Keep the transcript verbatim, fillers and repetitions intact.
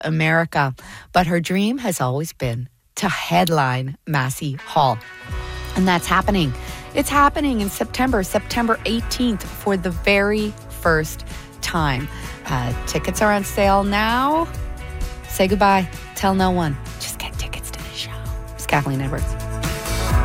America. But her dream has always been to headline Massey Hall. And that's happening. It's happening in September, September eighteenth, for the very first time. Uh, tickets are on sale now. Say goodbye. Tell no one. Just get tickets to the show. It's Kathleen Edwards.